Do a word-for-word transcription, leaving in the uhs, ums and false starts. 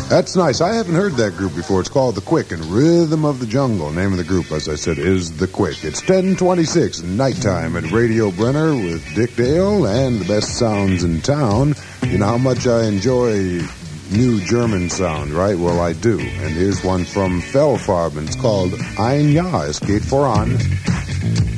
That's nice. I haven't heard that group before. It's called The Quick and Rhythm of the Jungle. Name of the group, as I said, is The Quick. It's ten twenty-six, nighttime at Radio Brenner with Dick Dale and the best sounds in town. You know how much I enjoy new German sound, right? Well, I do. And here's one from Fellfarben. It's called Ein Jahr, es geht voran.